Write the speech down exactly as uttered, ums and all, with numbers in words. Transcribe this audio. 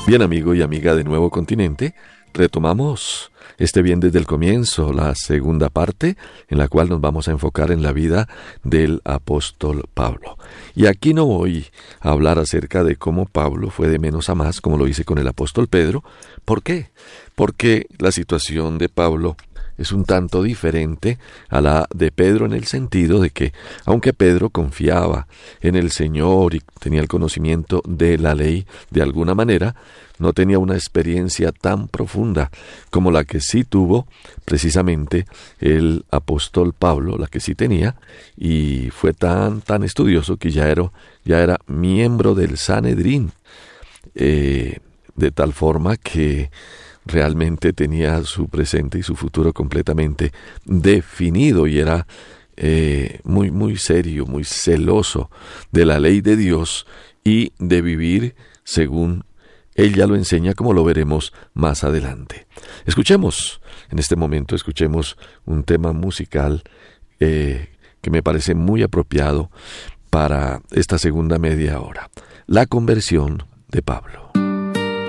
Bien, amigo y amiga de Nuevo Continente, retomamos este bien desde el comienzo, la segunda parte, en la cual nos vamos a enfocar en la vida del apóstol Pablo. Y aquí no voy a hablar acerca de cómo Pablo fue de menos a más, como lo hice con el apóstol Pedro. ¿Por qué? Porque la situación de Pablo es un tanto diferente a la de Pedro en el sentido de que, aunque Pedro confiaba en el Señor y tenía el conocimiento de la ley de alguna manera, no tenía una experiencia tan profunda como la que sí tuvo precisamente el apóstol Pablo, la que sí tenía, y fue tan, tan estudioso que ya era, ya era miembro del Sanedrín, eh, de tal forma que realmente tenía su presente y su futuro completamente definido y era eh, muy, muy serio, muy celoso de la ley de Dios y de vivir según Él ya lo enseña, como lo veremos más adelante. Escuchemos, en este momento escuchemos un tema musical eh, que me parece muy apropiado para esta segunda media hora, la conversión de Pablo.